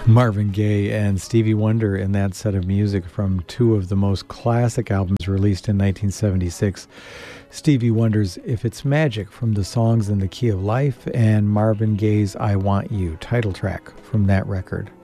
Marvin Gaye and Stevie Wonder in that set of music from two of the most classic albums released in 1976. Stevie Wonder's If It's Magic from the Songs in the Key of Life, and Marvin Gaye's I Want You title track from that record.